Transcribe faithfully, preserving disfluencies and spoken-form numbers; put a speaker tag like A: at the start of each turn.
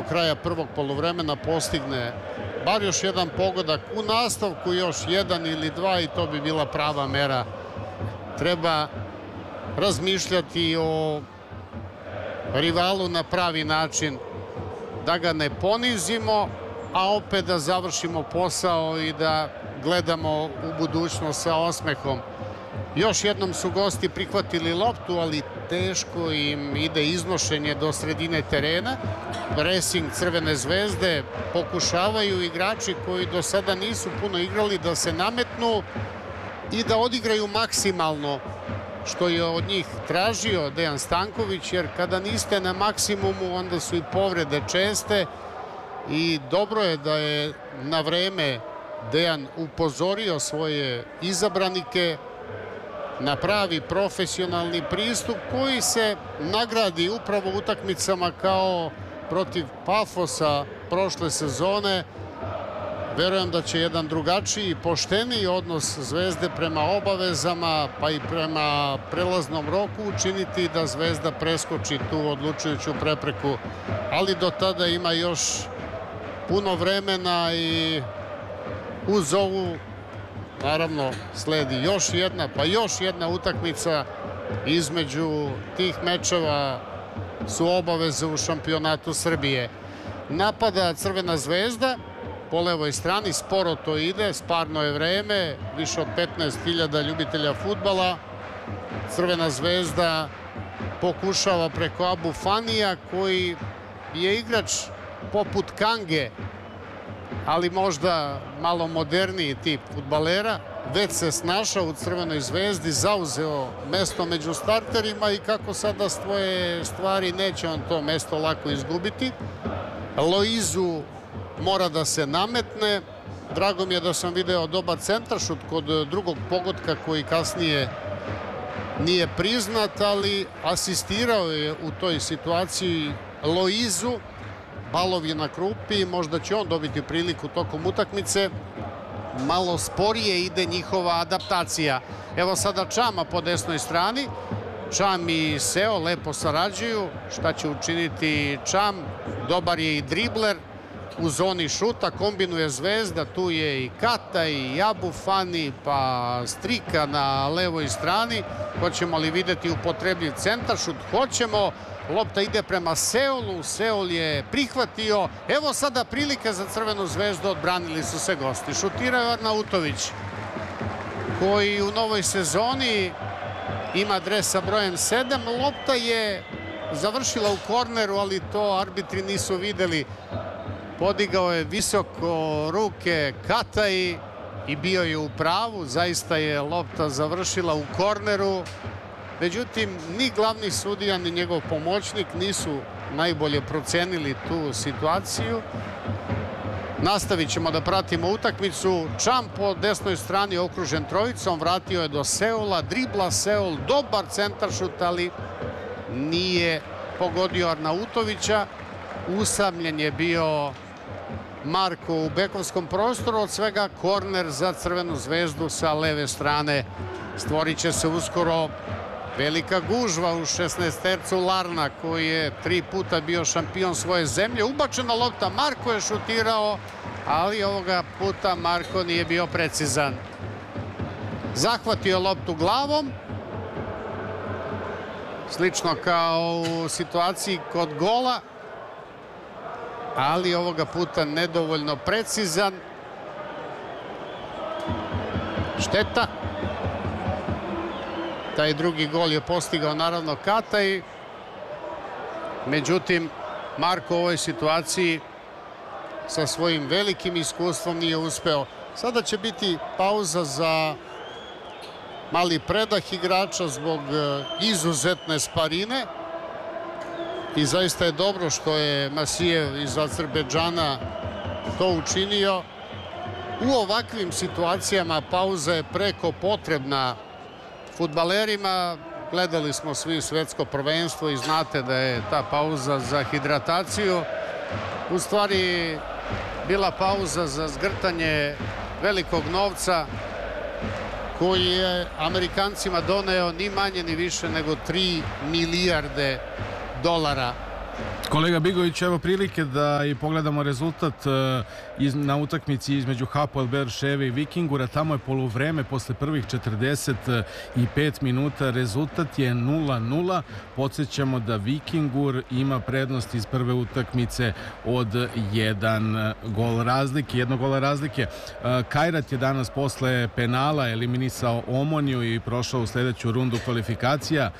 A: kraja prvog poluvremena postigne bar još jedan pogodak, u nastavku još jedan ili dva i to bi bila prava mera. Treba razmišljati o rivalu na pravi način, da ga ne ponizimo, a opet da završimo posao i da gledamo u budućnost sa osmehom. Još jednom su gosti prihvatili loptu, ali teško im ide iznošenje do sredine terena. Presing Crvene zvezde, pokušavaju igrači koji do sada nisu puno igrali da se nametnu i da odigraju maksimalno, što je od njih tražio Dejan Stanković, jer kada niste na maksimumu onda su i povrede česte i dobro je da je na vreme Dejan upozorio svoje izabranike na pravi profesionalni pristup koji se nagradi upravo utakmicama kao protiv Pafosa prošle sezone. Verujem da će jedan drugačiji, pošteniji odnos Zvezde prema obavezama pa i prema prelaznom roku učiniti da Zvezda preskoči tu odlučujuću prepreku. Ali do tada ima još puno vremena i uz ovu naravno sledi još jedna, pa još jedna utakmica. Između tih mečeva su obaveze u šampionatu Srbije. Napada Crvena zvezda po levoj strani, sporo to ide, sparno je vreme, više od petnaest hiljada ljubitelja fudbala. Crvena zvezda pokušava preko Abu Fanija, koji je igrač poput Kange, ali možda malo moderniji tip fudbalera. Već se snašao u Crvenoj zvezdi, zauzeo mesto među starterima i kako sada stoje stvari, neće on to mesto lako izgubiti. Loizu mora da se nametne. Drago mi je da sam video dobar centaršut kod drugog pogotka koji kasnije nije priznat, ali asistirao je u toj situaciji Loizu. Balov je na krupi, možda će on dobiti priliku tokom utakmice. Malo sporije ide njihova adaptacija. Evo sada Čama po desnoj strani. Čam i Seo lepo sarađuju. Šta će učiniti Čam? Dobar je i dribler. U zoni šuta kombinuje Zvezda. Tu je i Kata i Abu Fani, pa Strika na levoj strani. Hoćemo li vidjeti upotrebljiv centaršut? Hoćemo. Lopta ide prema Seolu, Seol je prihvatio. Evo sada prilike za Crvenu zvezdu, odbranili su se gosti. Šutirao Arnautović, koji u novoj sezoni ima dres sa brojem sedam. Lopta je završila u korneru, ali to arbitri nisu videli. Podigao je visoko ruke Kataj i bio je u pravu. Zaista je lopta završila u korneru. Međutim, ni glavni sudija, ni njegov pomoćnik nisu najbolje procenili tu situaciju. Nastavit ćemo da pratimo utakmicu. Čam po desnoj strani okružen trojicom, vratio je do Seola, dribla Seol, dobar centaršut, ali nije pogodio Arnautovića. Usamljen je bio Marko u bekovskom prostoru, od svega korner za Crvenu zvezdu sa leve strane. Stvorit će se uskoro velika gužva u šesnaestercu Larna, koji je tri puta bio šampion svoje zemlje. Ubačena lopta, Marko je šutirao, ali ovoga puta Marko nije bio precizan. Zahvatio loptu glavom, slično kao u situaciji kod gola, ali ovoga puta nedovoljno precizan. Šteta. Taj drugi gol je postigao naravno Kataj. Međutim, Marko u ovoj situaciji sa svojim velikim iskustvom nije uspeo. Sada će biti pauza za mali predah igrača zbog izuzetne sparine. I zaista je dobro što je Masijev iz Azerbejdžana to učinio. U ovakvim situacijama pauza je preko potrebna fudbalerima. Gledali smo svi svetsko prvenstvo i znate da je ta pauza za hidrataciju u stvari bila pauza za zgrtanje velikog novca koji je Amerikancima doneo ni manje ni više nego tri milijarde dolara.
B: Kolega Bigović, evo prilike da i pogledamo rezultat na utakmici između Hapoel Beerševe i Vikingura. Tamo je poluvreme posle prvih četrdeset pet minuta. Rezultat je nula nula. Podsjećamo da Vikingur ima prednost iz prve utakmice od jedan gol razlike, jednog gola razlike. Kairat je danas posle penala eliminisao Omoniju i prošao u sledeću rundu kvalifikacija.